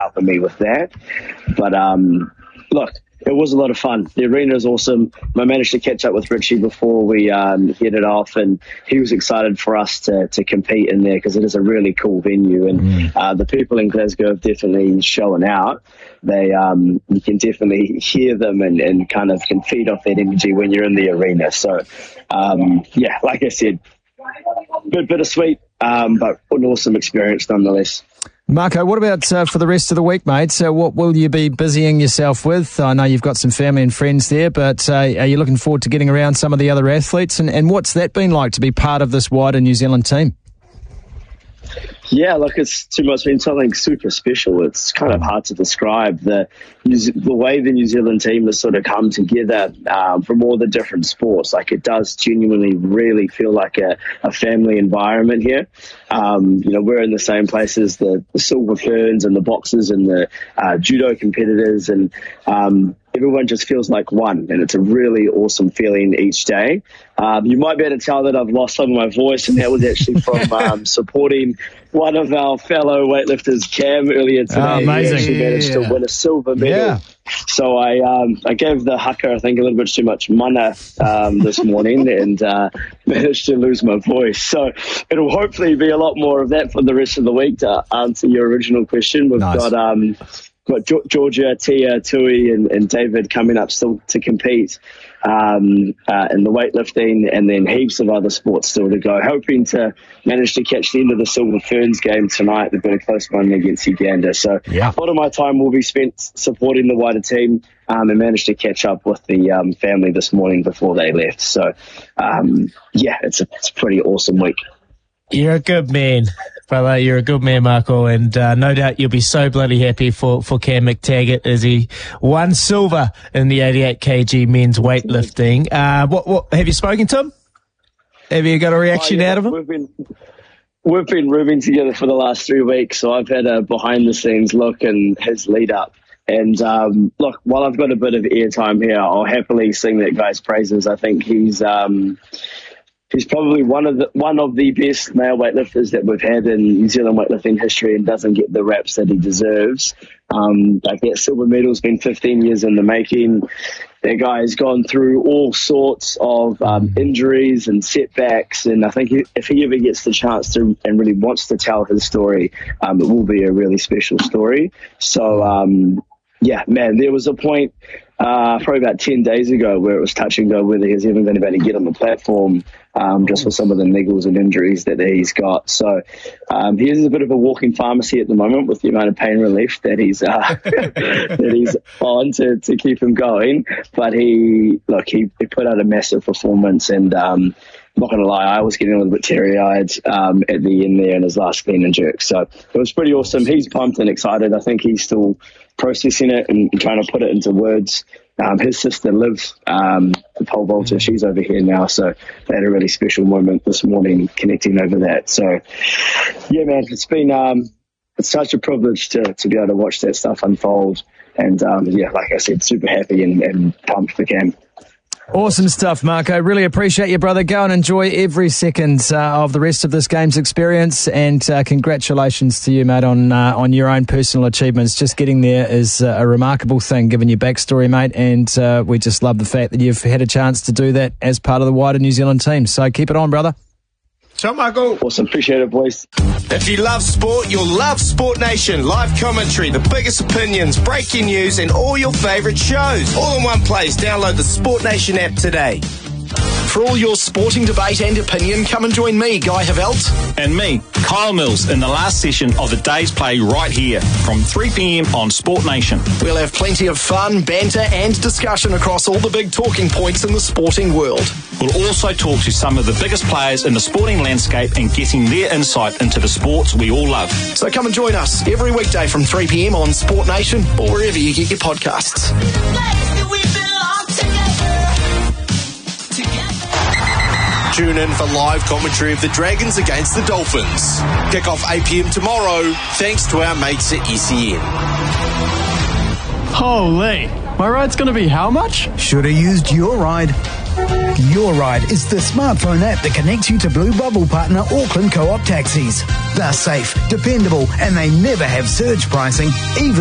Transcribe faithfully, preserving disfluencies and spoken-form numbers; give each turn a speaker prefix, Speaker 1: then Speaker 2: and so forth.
Speaker 1: helping me with that. But um, look, it was a lot of fun. The arena is awesome. I managed to catch up with Richie before we um, headed off, and he was excited for us to, to compete in there because it is a really cool venue. And mm. uh, the people in Glasgow have definitely shown out. They, um, you can definitely hear them and, and kind of can feed off that energy when you're in the arena. So, um, yeah, like I said, a bit bittersweet, um, but an awesome experience nonetheless.
Speaker 2: Marco, what about uh, for the rest of the week, mate? So what will you be busying yourself with? I know you've got some family and friends there, but uh, are you looking forward to getting around some of the other athletes? And, and what's that been like to be part of this wider New Zealand team?
Speaker 1: Yeah, look, it's too much been something super special. It's kind of hard to describe the the way the New Zealand team has sort of come together um, from all the different sports. Like, it does genuinely really feel like a, a family environment here. Um, you know, we're in the same places, the, the Silver Ferns and the boxers and the uh, judo competitors, and um, everyone just feels like one, and it's a really awesome feeling each day. Um, you might be able to tell that I've lost some of my voice, and that was actually from um, supporting one of our fellow weightlifters, Cam, earlier today.
Speaker 2: Oh, amazing.
Speaker 1: He actually managed
Speaker 2: yeah.
Speaker 1: to win a silver medal. Yeah. So I um, I gave the haka, I think, a little bit too much mana um, this morning and uh, managed to lose my voice. So it'll hopefully be a lot more of that for the rest of the week. To answer your original question, we've
Speaker 2: nice.
Speaker 1: got... Um, Got Georgia, Tia, Tui, and, and David coming up still to compete um, uh, in the weightlifting, and then heaps of other sports still to go. Hoping to manage to catch the end of the Silver Ferns game tonight. They've got a close one against Uganda. So yeah. a lot of my time will be spent supporting the wider team um, and managed to catch up with the um, family this morning before they left. So, um, yeah, it's a, it's a pretty awesome week.
Speaker 3: You're a good man, brother. You're a good man, Marco, and uh, no doubt you'll be so bloody happy for, for Cam McTaggart as he won silver in the eighty-eight kilogram men's weightlifting. Uh, what, what, have you spoken to him? Have you got a reaction
Speaker 1: oh, yeah.
Speaker 3: out of him?
Speaker 1: We've been, we've been rooming together for the last three weeks, so I've had a behind-the-scenes look and his lead-up. And um, look, while I've got a bit of airtime here, I'll happily sing that guy's praises. I think he's... Um, He's probably one of the one of the best male weightlifters that we've had in New Zealand weightlifting history, and doesn't get the raps that he deserves. Um, like, that silver medal's been fifteen years in the making. That guy has gone through all sorts of um, injuries and setbacks, and I think he, if he ever gets the chance to and really wants to tell his story, um, it will be a really special story. So, um, yeah, man, there was a point uh, probably about ten days ago where it was touch and go whether he's even going to be able to get on the platform. Um, just for some of the niggles and injuries that he's got. So um, he is a bit of a walking pharmacy at the moment with the amount of pain relief that he's uh, that he's on to, to keep him going. But he, look, he, he put out a massive performance, and um, I'm not going to lie, I was getting a little bit teary-eyed um, at the end there in his last clean and jerk. So it was pretty awesome. He's pumped and excited. I think he's still processing it and trying to put it into words. Um, his sister Liv, um, the pole vaulter, she's over here now, so they had a really special moment this morning connecting over that. So, yeah, man, it's been um, it's such a privilege to, to be able to watch that stuff unfold. And, um, yeah, like I said, super happy and, and pumped for Cam.
Speaker 2: Awesome stuff, Marco. Really appreciate you, brother. Go and enjoy every second uh, of the rest of this game's experience, and uh, congratulations to you, mate, on uh, on your own personal achievements. Just getting there is uh, a remarkable thing, given your backstory, mate, and uh, we just love the fact that you've had a chance to do that as part of the wider New Zealand team. So keep it on, brother.
Speaker 3: Ciao, Marco.
Speaker 1: Awesome. Appreciate it, boys.
Speaker 4: If you love sport, you'll love Sport Nation. Live commentary, the biggest opinions, breaking news, and all your favourite shows. All in one place. Download the Sport Nation app today.
Speaker 5: For all your sporting debate and opinion, come and join me, Guy Havelt.
Speaker 6: And me, Kyle Mills, in the last session of the day's play right here from three p.m. on Sport Nation.
Speaker 5: We'll have plenty of fun, banter and discussion across all the big talking points in the sporting world.
Speaker 6: We'll also talk to some of the biggest players in the sporting landscape and getting their insight into the sports we all love.
Speaker 5: So come and join us every weekday from three p.m. on Sport Nation or wherever you get your podcasts.
Speaker 4: Tune in for live commentary of the Dragons against the Dolphins. Kick off eight p.m. tomorrow, thanks to our mates at E C N.
Speaker 7: Holy, my ride's going to be how much?
Speaker 8: Should have used your ride.
Speaker 7: Your Ride is the smartphone app that connects you to Blue Bubble partner Auckland Co-op taxis. They're safe, dependable, and they never have surge pricing, even